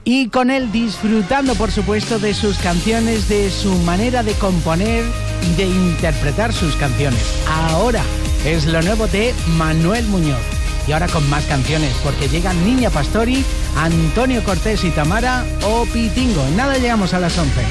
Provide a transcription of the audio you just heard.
Y con él disfrutando, por supuesto, de sus canciones, de su manera de componer y de interpretar sus canciones. Ahora es lo nuevo de Manuel Muñoz. Y ahora con más canciones, porque llegan Niña Pastori, Antonio Cortés y Tamara o Pitingo. En nada llegamos a las 11.